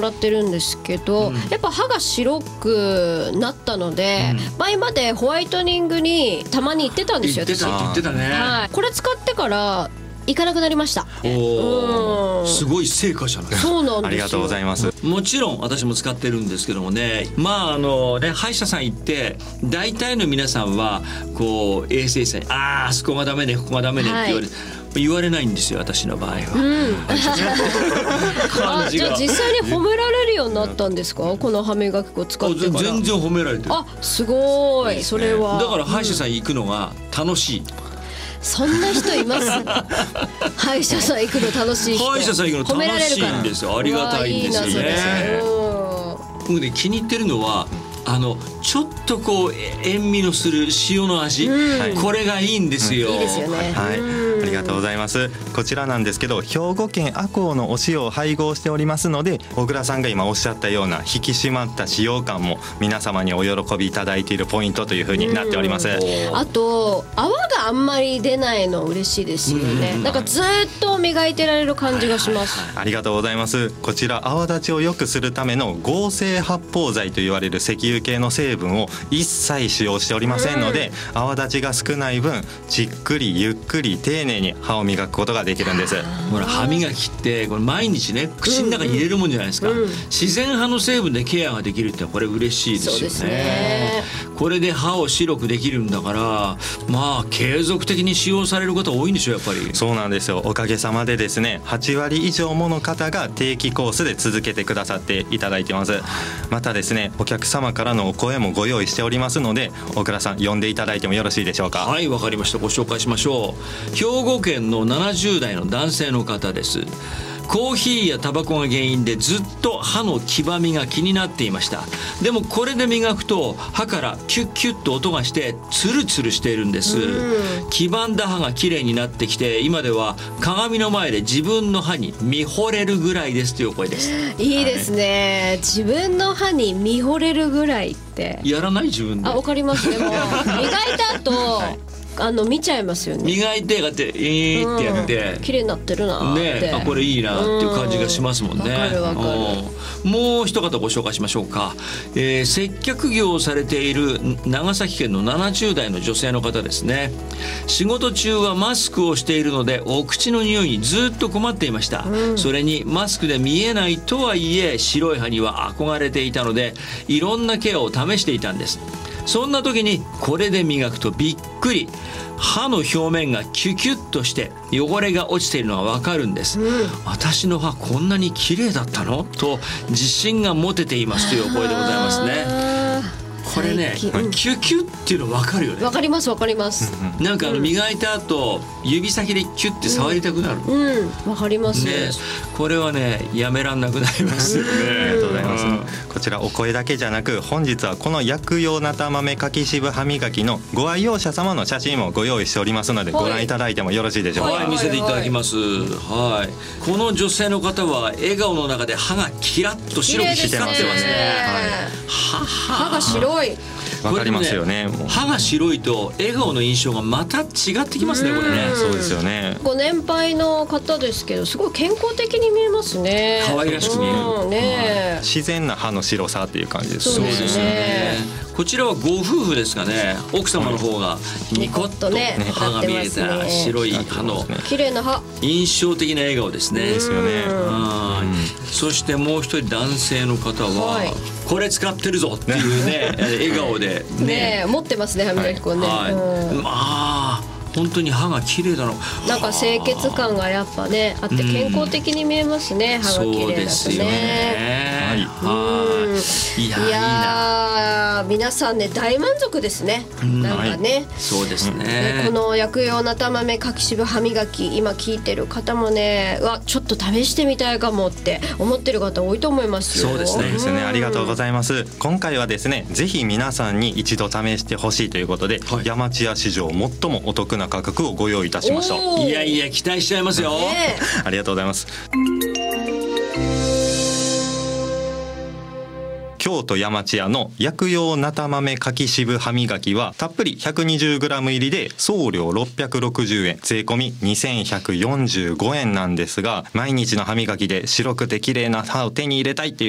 ってるんですけど、やっぱ歯が白くなったので、前までホワイトニングにたまに行ってたんですよ。 言ってたね、 はい、これ使ってから行かなくなりました。 すごい成果じゃない。 そうなんですよ。 ありがとうございます。 もちろん私も使ってるんですけどもね、歯医者さん行って大体の皆さんはこう衛生士さんにあそこがダメねここがダメねって言われないんですよ、私の場合は。 じゃあ実際に褒められるようになったんですか、この歯磨き粉使ってから。 全然褒められてる。 すごい、それは。 だから歯医者さん行くのが楽しい。 そんな人います？歯医者さん行くの楽しい人。 歯医者さん行くの楽しいんですよ。ありがたいんですよね。僕ね、気に入ってるのはちょっとこう塩味のする塩の味、これがいいんですよ。 いいですよね。 はい、ありがとうございます。こちらなんですけど、兵庫県赤穂のお塩を配合しておりますので、小倉さんが今おっしゃったような引き締まった使用感も皆様にお喜びいただいているポイントというふうになっております。 あと泡があんまり出ないの嬉しいですよね。なんかずっと磨いてられる感じがします。 ありがとうございます。こちら泡立ちを良くするための合成発泡剤と言われる石油系の成分を一切使用しておりませんので、泡立ちが少ない分じっくりゆっくり丁寧に歯を磨くことができるんです。 ほら歯磨きってこれ毎日ね口の中に入れるもんじゃないですか、自然派の成分でケアができるってこれ嬉しいですよね。 そうですね。 これで歯を白くできるんだから、継続的に使用される方多いんでしょ、やっぱり。 そうなんですよ。おかげさまでですね、8割以上もの方が定期コースで続けてくださっていただいてます。またですね、お客様からのお声もご用意しておりますので、大倉さん呼んでいただいてもよろしいでしょうか。 はい、わかりました。ご紹介しましょう。兵庫県の70代の男性の方です。コーヒーやタバコが原因でずっと歯の黄ばみが気になっていました。でもこれで磨くと歯からキュッキュッと音がしてツルツルしているんです。黄ばんだ歯がきれいになってきて、今では鏡の前で自分の歯に見惚れるぐらいですという声です。 いいですね、自分の歯に見惚れるぐらいってやらない？自分で。 わかります。でも磨いた後、見ちゃいますよね。 磨いてこうやってってやって綺麗になってるなってね、これいいなっていう感じがしますもんね。 わかるわかる。 もう一方ご紹介しましょうか。接客業をされている長崎県の70代の女性の方ですね。仕事中はマスクをしているのでお口の匂いにずっと困っていました、それにマスクで見えないとはいえ白い歯には憧れていたので、いろんなケアを試していたんです。そんな時にこれで磨くとびっくり、歯の表面がキュキュッとして汚れが落ちているのがわかるんです、私の歯こんなに綺麗だったのと自信が持てていますというお声でございますね。これね、キュキュっていうの分かるよね。 分かります分かります。 なんか磨いた後指先でキュッて触りたくなる。 分かりますね。これはねやめらんなくなりますよね。 ありがとうございます。こちらお声だけじゃなく、本日はこの薬用なた豆かき渋歯磨きのご愛用者様の写真もご用意しておりますので、ご覧いただいてもよろしいでしょうか。 はい、見せていただきます。はい、この女性の方は笑顔の中で歯がキラッと白く光ってますね。 歯が白い。 わかりますよね。 歯が白いと笑顔の印象がまた違ってきますね、これね。 そうですよね。 ご年配の方ですけど、すごい健康的に見えますね。 可愛らしく見える、 ね。 自然な歯の白さっていう感じです。 そうですよね。こちらはご夫婦ですかね。奥様の方がニコッと歯が見えた白い歯の綺麗な歯、 印象的な笑顔ですね。 ですよね。 そしてもう一人男性の方はこれ使ってるぞっていうね笑顔でね持ってますね、歯磨き粉ね。 本当に歯が綺麗だの。 なんか清潔感がやっぱねあって健康的に見えますね、歯が綺麗だとね。 そうですよね。いや皆さんね大満足ですね。なんかね、 そうですね。 この薬用なた豆かき渋歯磨き、今聞いてる方もね、ちょっと試してみたいかもって思ってる方多いと思いますよ。 そうですね。ありがとうございます。今回はですね、ぜひ皆さんに一度試してほしいということで、山千屋史上最もお得な価格をご用意いたしました。 いやいや期待しちゃいますよ。 ありがとうございます。京都山千屋の薬用なた豆かき渋歯磨きはたっぷり 120g 入りで送料660円、税込み2145円なんですが、毎日の歯磨きで白くて綺麗な歯を手に入れたいっていう